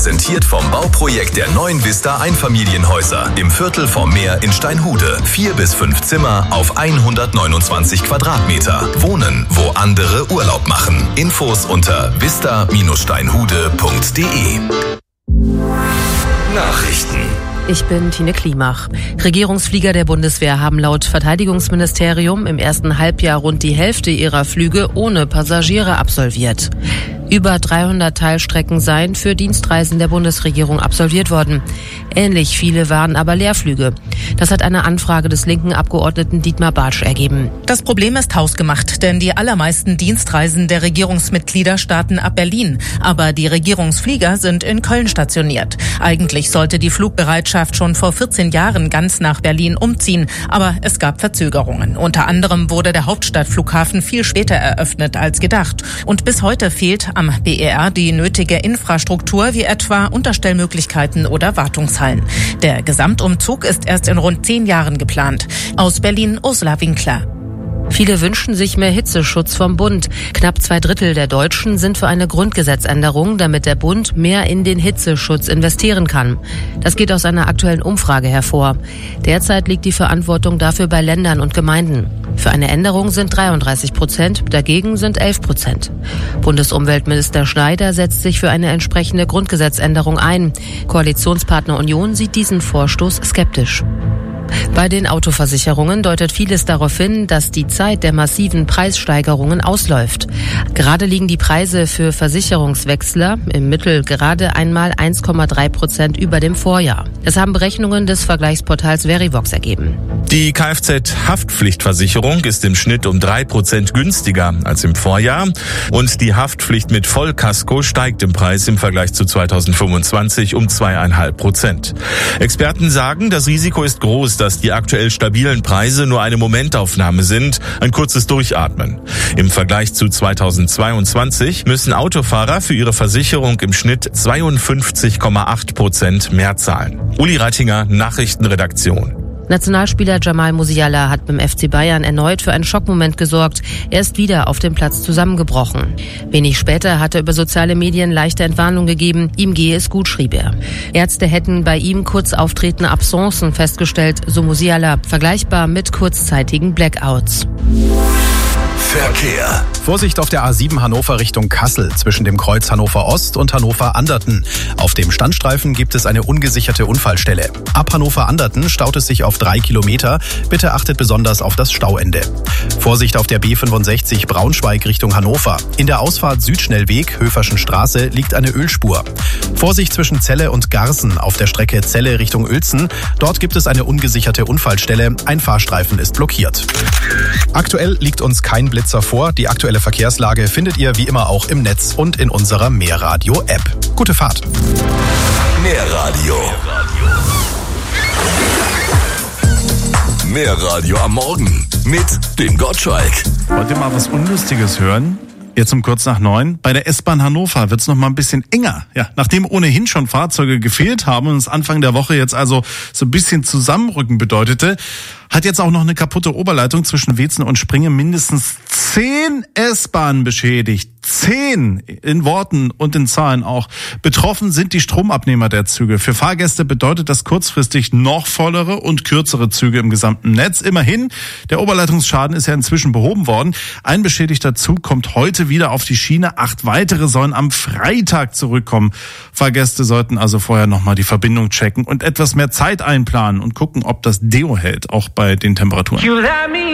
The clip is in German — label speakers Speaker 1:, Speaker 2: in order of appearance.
Speaker 1: Präsentiert vom Bauprojekt der neuen Vista Einfamilienhäuser im Viertel vom Meer in Steinhude. 4 bis 5 Zimmer auf 129 Quadratmeter. Wohnen, wo andere Urlaub machen. Infos unter vista-steinhude.de. Nachrichten.
Speaker 2: Ich bin Tine Klimach. Regierungsflieger der Bundeswehr haben laut Verteidigungsministerium im ersten Halbjahr rund die Hälfte ihrer Flüge ohne Passagiere absolviert. Über 300 Teilstrecken seien für Dienstreisen der Bundesregierung absolviert worden. Ähnlich viele waren aber Leerflüge. Das hat eine Anfrage des linken Abgeordneten Dietmar Bartsch ergeben.
Speaker 3: Das Problem ist hausgemacht, denn die allermeisten Dienstreisen der Regierungsmitglieder starten ab Berlin. Aber die Regierungsflieger sind in Köln stationiert. Eigentlich sollte die Flugbereitschaft schon vor 14 Jahren ganz nach Berlin umziehen. Aber es gab Verzögerungen. Unter anderem wurde der Hauptstadtflughafen viel später eröffnet als gedacht. Und bis heute fehlt am BER die nötige Infrastruktur, wie etwa Unterstellmöglichkeiten oder Wartungshallen. Der Gesamtumzug ist erst in rund 10 Jahren geplant. Aus Berlin Ursula Winkler.
Speaker 2: Viele wünschen sich mehr Hitzeschutz vom Bund. Knapp 2/3 der Deutschen sind für eine Grundgesetzänderung, damit der Bund mehr in den Hitzeschutz investieren kann. Das geht aus einer aktuellen Umfrage hervor. Derzeit liegt die Verantwortung dafür bei Ländern und Gemeinden. Für eine Änderung sind 33%, dagegen sind 11%. Bundesumweltminister Schneider setzt sich für eine entsprechende Grundgesetzänderung ein. Koalitionspartner Union sieht diesen Vorstoß skeptisch. Bei den Autoversicherungen deutet vieles darauf hin, dass die Zeit der massiven Preissteigerungen ausläuft. Gerade liegen die Preise für Versicherungswechsler im Mittel gerade einmal 1,3% über dem Vorjahr. Das haben Berechnungen des Vergleichsportals Verivox ergeben.
Speaker 4: Die Kfz-Haftpflichtversicherung ist im Schnitt um 3% günstiger als im Vorjahr und die Haftpflicht mit Vollkasko steigt im Preis im Vergleich zu 2025 um 2,5%. Experten sagen, das Risiko ist groß, dass die aktuell stabilen Preise nur eine Momentaufnahme sind, ein kurzes Durchatmen. Im Vergleich zu 2022 müssen Autofahrer für ihre Versicherung im Schnitt 52,8% mehr zahlen. Uli Reitinger, Nachrichtenredaktion.
Speaker 2: Nationalspieler Jamal Musiala hat beim FC Bayern erneut für einen Schockmoment gesorgt. Er ist wieder auf dem Platz zusammengebrochen. Wenig später hat er über soziale Medien leichte Entwarnung gegeben. Ihm gehe es gut, schrieb er. Ärzte hätten bei ihm kurz auftretende Absencen festgestellt, so Musiala, vergleichbar mit kurzzeitigen Blackouts.
Speaker 1: Verkehr.
Speaker 5: Vorsicht auf der A7 Hannover Richtung Kassel zwischen dem Kreuz Hannover Ost und Hannover Anderten. Auf dem Standstreifen gibt es eine ungesicherte Unfallstelle. Ab Hannover Anderten staut es sich auf 3 Kilometer. Bitte achtet besonders auf das Stauende. Vorsicht auf der B65 Braunschweig Richtung Hannover. In der Ausfahrt Südschnellweg Höferschen Straße liegt eine Ölspur. Vorsicht zwischen Celle und Garsen auf der Strecke Celle Richtung Uelzen. Dort gibt es eine ungesicherte Unfallstelle. Ein Fahrstreifen ist blockiert. Aktuell liegt uns kein Blitzer vor. Die aktuelle Verkehrslage findet ihr wie immer auch im Netz und in unserer Mehrradio-App. Gute Fahrt.
Speaker 1: Mehrradio. Mehrradio am Morgen mit dem Gottschalk.
Speaker 6: Heute mal was Unlustiges hören. Jetzt um kurz nach 9. Bei der S-Bahn Hannover wird's noch mal ein bisschen enger. Ja, nachdem ohnehin schon Fahrzeuge gefehlt haben und es Anfang der Woche jetzt also so ein bisschen Zusammenrücken bedeutete, hat jetzt auch noch eine kaputte Oberleitung zwischen Weetzen und Springe mindestens 10 S-Bahnen beschädigt. 10 in Worten und in Zahlen auch. Betroffen sind die Stromabnehmer der Züge. Für Fahrgäste bedeutet das kurzfristig noch vollere und kürzere Züge im gesamten Netz. Immerhin, der Oberleitungsschaden ist ja inzwischen behoben worden. Ein beschädigter Zug kommt heute wieder auf die Schiene. 8 weitere sollen am Freitag zurückkommen. Fahrgäste sollten also vorher nochmal die Verbindung checken und etwas mehr Zeit einplanen und gucken, ob das Deo hält, auch bei den Temperaturen.